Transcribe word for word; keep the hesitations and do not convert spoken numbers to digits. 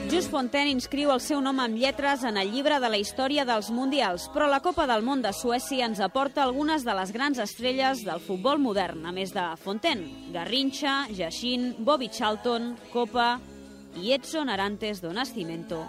Just Fontaine inscriu el seu nom amb lletres en el llibre de la història dels mundials, però la Copa del Món de Suècia ens aporta algunes de les grans estrelles del futbol modern, a més de Fontaine, Garrincha, Jachin, Bobby Charlton, Copa i Edson Arantes do Nascimento